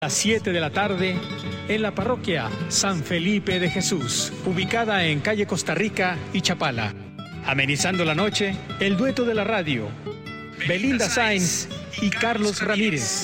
A las 7 de la tarde, en la parroquia San Felipe de Jesús, ubicada en calle Costa Rica y Chapala. Amenizando la noche, el dueto de la radio, Belinda Sáenz y Carlos Ramírez.